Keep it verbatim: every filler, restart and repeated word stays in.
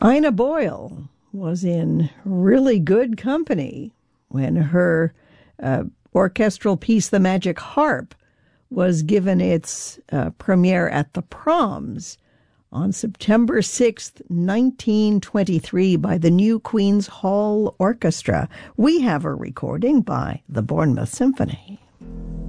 Ina Boyle was in really good company when her uh, orchestral piece, The Magic Harp, was given its uh, premiere at the Proms on September sixth, nineteen twenty-three, by the New Queen's Hall Orchestra. We have a recording by the Bournemouth Symphony.